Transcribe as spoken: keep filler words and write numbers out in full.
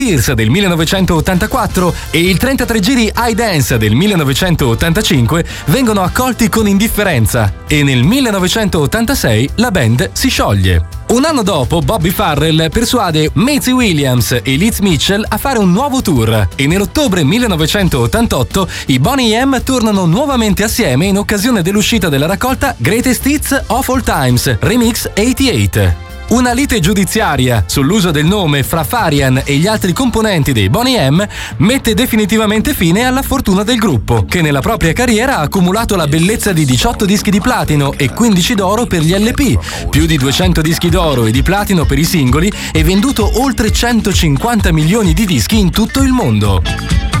Tears del millenovecentottantaquattro e il trentatré giri I Dance del millenovecentottantacinque vengono accolti con indifferenza e nel millenovecentottantasei la band si scioglie. Un anno dopo, Bobby Farrell persuade Maisie Williams e Liz Mitchell a fare un nuovo tour e nell'ottobre millenovecentottantotto i Boney M tornano nuovamente assieme in occasione dell'uscita della raccolta Greatest Hits of All Times Remix ottantotto. Una lite giudiziaria sull'uso del nome fra Farian e gli altri componenti dei Boney M mette definitivamente fine alla fortuna del gruppo, che nella propria carriera ha accumulato la bellezza di diciotto dischi di platino e quindici d'oro per gli L P, più di duecento dischi d'oro e di platino per i singoli e venduto oltre centocinquanta milioni di dischi in tutto il mondo.